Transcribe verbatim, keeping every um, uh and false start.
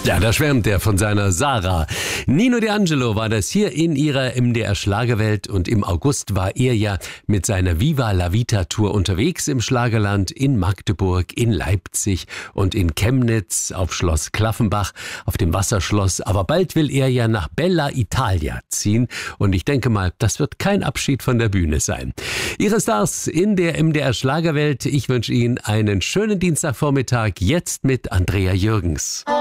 Ja, da schwärmt er von seiner Sarah. Nino D'Angelo war das hier in ihrer M D R Schlagerwelt und im August war er ja mit seiner Viva la Vita Tour unterwegs im Schlagerland, in Magdeburg, in Leipzig und in Chemnitz, auf Schloss Klaffenbach, auf dem Wasserschloss. Aber bald will er ja nach Bella Italia ziehen und ich denke mal, das wird kein Abschied von der Bühne sein. Ihre Stars in der M D R Schlagerwelt. Ich wünsche Ihnen einen schönen Dienstagvormittag, jetzt mit Andrea Jürgens.